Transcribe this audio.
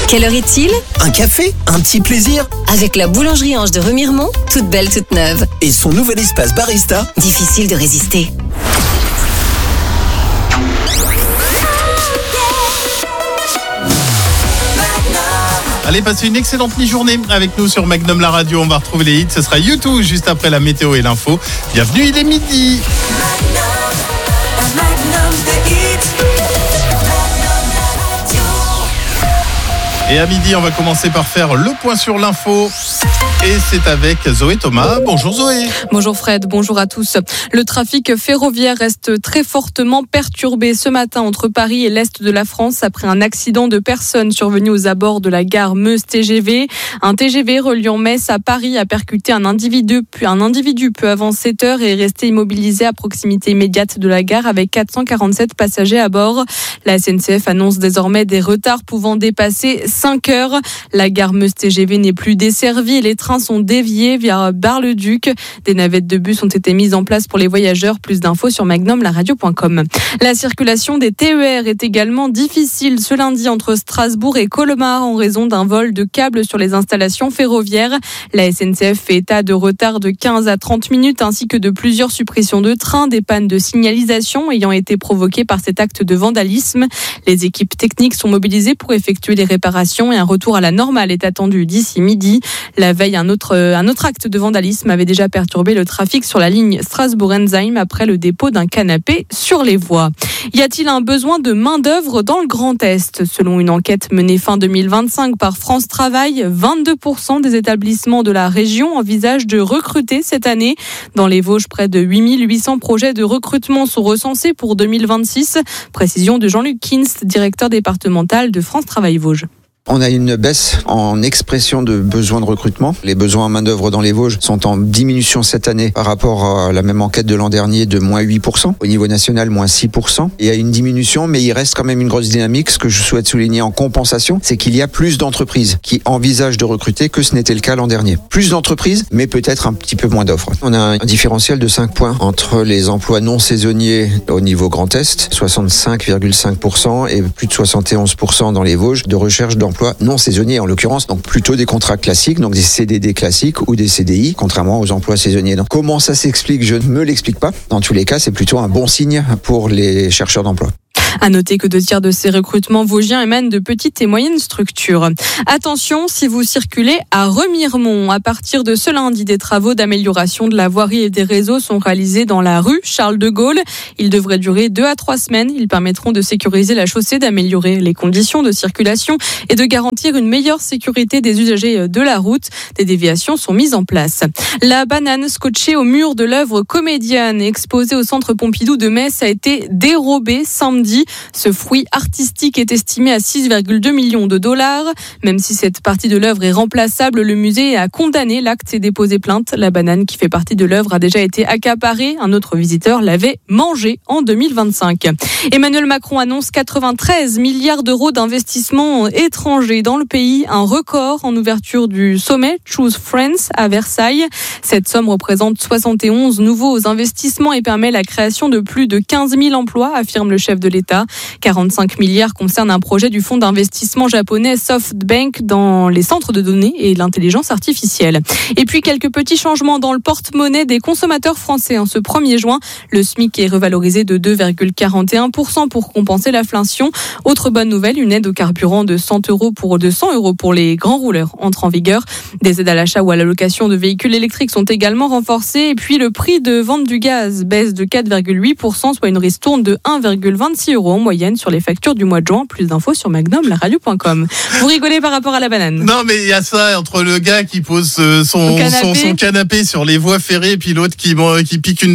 Quelle heure est-il ? Un café ? Un petit plaisir ? Avec la boulangerie Ange de Remiremont, toute belle, toute neuve. Et son nouvel espace barista ? Difficile de résister. Allez, passez une excellente mi-journée avec nous sur Magnum la radio. On va retrouver les hits. Ce sera YouTube juste après la météo et l'info. Bienvenue, il est midi. Et à midi, on va commencer par faire le point sur l'info. Et c'est avec Zoé Thomas. Bonjour Zoé. Bonjour Fred, bonjour à tous. Le trafic ferroviaire reste très fortement perturbé ce matin entre Paris et l'Est de la France après un accident de personnes survenu aux abords de la gare Meuse-TGV. Un TGV reliant Metz à Paris a percuté un individu peu avant 7 heures et est resté immobilisé à proximité immédiate de la gare avec 447 passagers à bord. La SNCF annonce désormais des retards pouvant dépasser 5 heures. La gare Meuse-TGV n'est plus desservie et les trains sont déviés vers Bar-le-Duc. Des navettes de bus ont été mises en place pour les voyageurs. Plus d'infos sur magnumlaradio.com. La circulation des TER est également difficile ce lundi entre Strasbourg et Colmar en raison d'un vol de câbles sur les installations ferroviaires. La SNCF fait état de retard de 15 à 30 minutes ainsi que de plusieurs suppressions de trains, des pannes de signalisation ayant été provoquées par cet acte de vandalisme. Les équipes techniques sont mobilisées pour effectuer les réparations et un retour à la normale est attendu d'ici midi. La veille, un autre acte de vandalisme avait déjà perturbé le trafic sur la ligne Strasbourg-Entzheim après le dépôt d'un canapé sur les voies. Y a-t-il un besoin de main-d'œuvre dans le Grand Est ? Selon une enquête menée fin 2025 par France Travail, 22% des établissements de la région envisagent de recruter cette année. Dans les Vosges, près de 8800 projets de recrutement sont recensés pour 2026. Précision de Jean-Luc Kinst, directeur départemental de France Travail Vosges. On a une baisse en expression de besoins de recrutement. Les besoins en main-d'œuvre dans les Vosges sont en diminution cette année par rapport à la même enquête de l'an dernier de moins 8%. Au niveau national, moins 6%. Il y a une diminution, mais il reste quand même une grosse dynamique. Ce que je souhaite souligner en compensation, c'est qu'il y a plus d'entreprises qui envisagent de recruter que ce n'était le cas l'an dernier. Plus d'entreprises, mais peut-être un petit peu moins d'offres. On a un différentiel de 5 points entre les emplois non saisonniers au niveau Grand Est, 65,5% et plus de 71% dans les Vosges de recherche d'emploi non saisonniers en l'occurrence, donc plutôt des contrats classiques, donc des CDD classiques ou des CDI, contrairement aux emplois saisonniers. Donc comment ça s'explique ? Je ne me l'explique pas. Dans tous les cas, c'est plutôt un bon signe pour les chercheurs d'emploi. À noter que 2 tiers de ces recrutements vosgiens émanent de petites et moyennes structures. Attention si vous circulez à Remiremont. À partir de ce lundi, des travaux d'amélioration de la voirie et des réseaux sont réalisés dans la rue Charles de Gaulle. Ils devraient durer 2 à 3 semaines. Ils permettront de sécuriser la chaussée, d'améliorer les conditions de circulation et de garantir une meilleure sécurité des usagers de la route. Des déviations sont mises en place. La banane scotchée au mur de l'œuvre Comédienne exposée au centre Pompidou de Metz a été dérobée samedi. Ce fruit artistique est estimé à 6,2 millions de dollars. Même si cette partie de l'œuvre est remplaçable, le musée a condamné l'acte et déposé plainte. La banane qui fait partie de l'œuvre a déjà été accaparée. Un autre visiteur l'avait mangée en 2025. Emmanuel Macron annonce 93 milliards d'euros d'investissements étrangers dans le pays. Un record en ouverture du sommet Choose France à Versailles. Cette somme représente 71 nouveaux investissements et permet la création de plus de 15 000 emplois, affirme le chef de l'État. 45 milliards concernent un projet du fonds d'investissement japonais SoftBank dans les centres de données et l'intelligence artificielle. Et puis quelques petits changements dans le porte-monnaie des consommateurs français. En ce 1er juin, le SMIC est revalorisé de 2,41% pour compenser l'inflation. Autre bonne nouvelle, une aide au carburant de 100 euros pour les grands rouleurs entre en vigueur. Des aides à l'achat ou à la location de véhicules électriques sont également renforcées. Et puis le prix de vente du gaz baisse de 4,8%, soit une ristourne de 1,26 € en moyenne sur les factures du mois de juin. Plus d'infos sur magnumlaradio.com. Vous rigolez par rapport à la banane ? Non, mais il y a ça entre le gars qui pose son canapé sur les voies ferrées et puis l'autre qui pique une